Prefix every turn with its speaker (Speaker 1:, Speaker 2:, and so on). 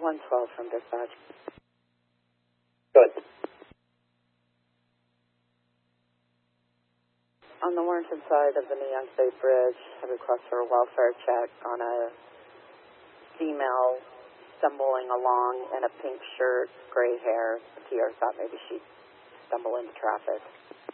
Speaker 1: 112 from dispatch.
Speaker 2: Good.
Speaker 1: On the Warrenton side of the New Young State Bridge, a request for a welfare check on a female stumbling along in a pink shirt, gray hair. The TR thought maybe she'd stumble into traffic.